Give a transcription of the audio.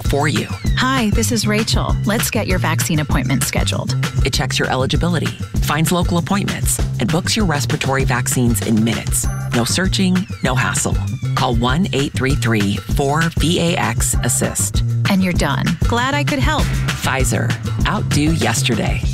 for you. Hi, this is Rachel. Let's get your vaccine appointment scheduled. It checks your eligibility, finds local appointments, and books your respiratory vaccines in minutes. No searching, no hassle. Call 1-833-4VAX-ASSIST. And you're done. Glad I could help. Pfizer. Outdo yesterday.